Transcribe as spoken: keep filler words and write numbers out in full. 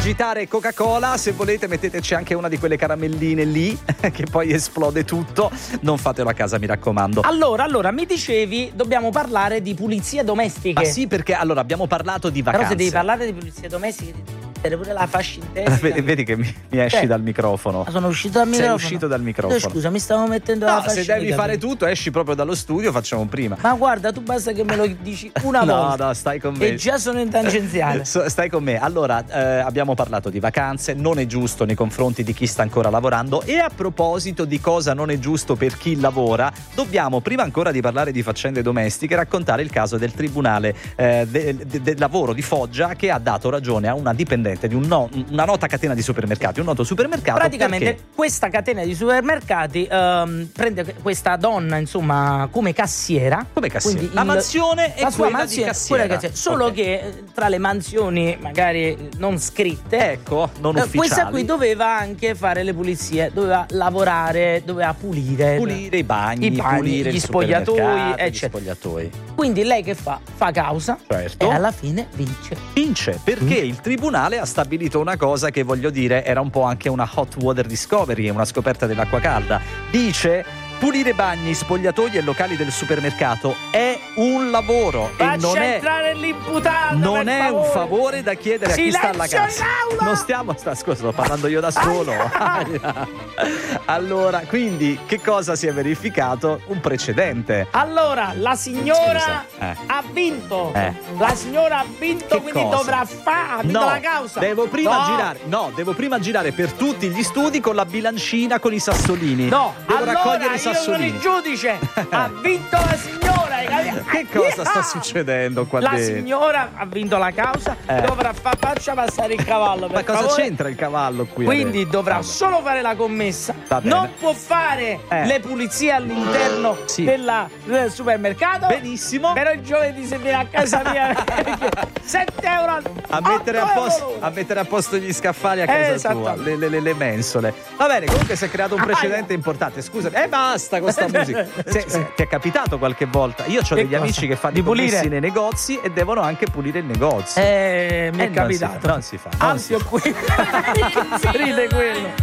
agitare Coca-Cola, se volete metteteci anche una di quelle caramelline lì che poi esplode tutto, non fatelo a casa, mi raccomando. Allora, allora mi dicevi dobbiamo parlare di pulizie domestiche. Ma sì, perché allora abbiamo parlato di vacanze. Però se devi parlare di pulizie domestiche devi mettere pure la fascia in testa. Vedi, vedi che mi, mi esci Cioè, dal microfono. sono uscito dal microfono. Sei uscito dal microfono. No, scusa, mi stavo mettendo No, la fascia. se devi nei fare capelli. tutto, esci proprio dallo studio, facciamo prima. Ma guarda, tu basta che me lo dici una No, volta. no, stai con me. E già sono in tangenziale. So- Stai con me. Allora, eh, abbiamo parlato di vacanze, non è giusto nei confronti di chi sta ancora lavorando. E a proposito di cosa non è giusto per chi lavora, dobbiamo, prima ancora di parlare di faccende domestiche, raccontare il caso del tribunale eh, del de- de- lavoro di Foggia, che ha dato ragione a una dipendente di un no- una nota catena di supermercati, un noto supermercato. Praticamente perché... questa catena di supermercati ehm, prende questa donna, insomma, come cassiera. Come cassiera? Quindi La il- mansione è la sua quella mansione- di cassiera. quella cassiera. Solo Ok. che eh, tra le mansioni magari non scritte, Ecco, non eh, ufficiali. questa qui doveva anche fare le pulizie, doveva lavorare, doveva pulire. Pulire i bagni, i bagni, pulire gli il spogliatoi, supermercato, gli eccetera. spogliatoi. Quindi lei che fa? Fa causa Certo. e alla fine vince. Vince perché Mm. il tribunale ha stabilito una cosa che, voglio dire, era un po' anche una hot water discovery, una scoperta dell'acqua calda. Dice: pulire bagni, spogliatoi e locali del supermercato è un lavoro e Faccia non è entrare l'imputato. non per è un favore. favore da chiedere a chi sta alla Silenzio casa. in aula! Non stiamo, sta, scusa, sto parlando io da solo. Allora, quindi, che cosa si è verificato? Un precedente. Allora, la signora Scusa, eh. ha vinto. Eh. La signora ha vinto, Che quindi cosa? dovrà fare. Ha vinto No, la causa. devo prima No. girare. No, devo prima girare per tutti gli studi con la bilancina con i sassolini. No, devo allora raccogliere i io sono sassolini. il giudice. Ha vinto la signora. hai capito? Che cosa sta Ah! succedendo qua La dentro? signora ha vinto la causa, Eh. dovrà fa- faccia passare il cavallo. Ma per cosa favore. c'entra il cavallo qui? Quindi adesso? dovrà Vabbè. solo fare la commessa, Va bene. non può fare Eh. le pulizie all'interno Sì. della- del supermercato. Benissimo. Però il giovedì se viene a casa mia sette euro A mettere a, otto posto, euro. a mettere a posto gli scaffali a casa Esatto. tua, le, le- le- le mensole. Va bene, comunque si è creato un precedente importante. Scusami, eh basta con sta musica. Se- se- ti è capitato qualche volta? Io ho Che degli cosa? amici che fanno Di i commessi pulire? nei negozi e devono anche pulire il negozio. Eh, mi Eh, è non si capitato. fa, non si fa, non si Anzi, ho qui. Ride quello.